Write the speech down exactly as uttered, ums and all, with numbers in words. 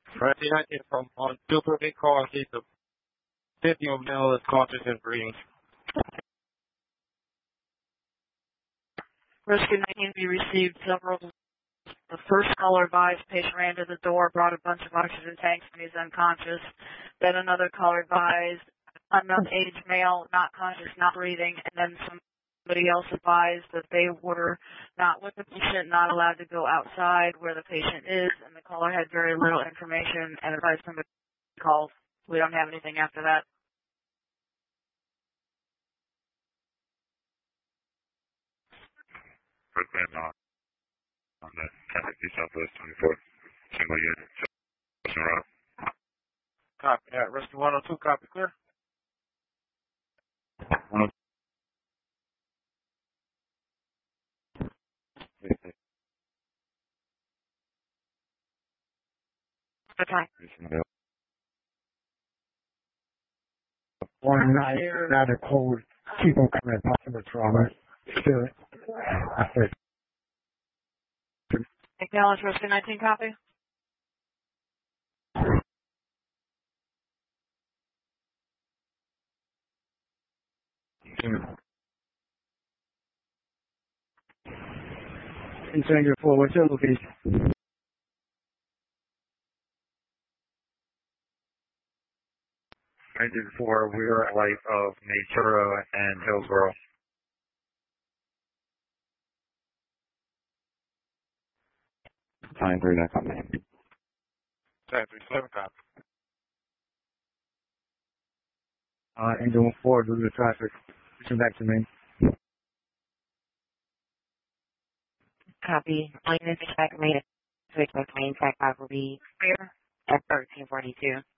Friday night from on Super Big Car, see the fifty of male is conscious and breathing. Rescue nineteen, we received several. The first caller advised patient ran to the door, brought a bunch of oxygen tanks, and he's unconscious. Then another caller advised unknown age male, not conscious, not breathing, and then somebody else advised that they were not with the patient, not allowed to go outside where the patient is, and the caller had very little information and advised somebody to call. We don't have anything after that. Brooklyn on, on the ten fifty Southwest twenty-four, single unit, Justin Road. Copy that. Rescue one oh two, copy clear. one oh two. Okay. One night, rather cold, people coming possible trauma. Still, I said, Acknowledge Rescue nineteen, copy. Continue forward to Louise. Engine four, we are at light of Natura and Hillsborough. Time three, that's on me. ten three seven, copy. Uh, engine four, due to the traffic. Reaching back to me. Copy. Line is back made. Switch with main track five will be clear at thirteen forty-two.